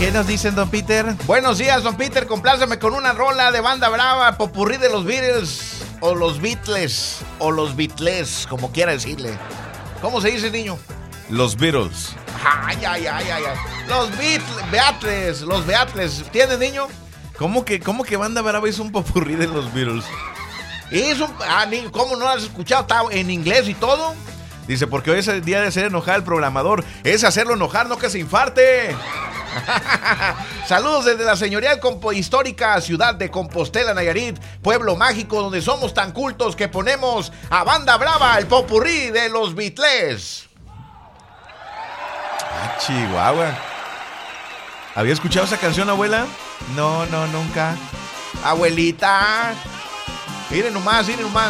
¿Qué nos dicen, don Peter? Buenos días, don Peter. Compláceme con una rola de Banda Brava, popurrí de los Beatles, o los Beatles, o los Beatles, como quiera decirle. ¿Cómo se dice, niño? Los Beatles. Ay. Los Beatles, los Beatles. ¿Tienes, niño? ¿Cómo que Banda Brava es un popurrí de los Beatles? Niño, ¿cómo no lo has escuchado? Está en inglés y todo. Dice, porque hoy es el día de hacer enojar al programador. Es hacerlo enojar, no que se infarte. Saludos desde la señorial histórica ciudad de Compostela, Nayarit, pueblo mágico donde somos tan cultos que ponemos a Banda Brava, el popurrí de los Beatles. Chihuahua. ¿Había escuchado esa canción, abuela? No, nunca. Abuelita, miren nomás.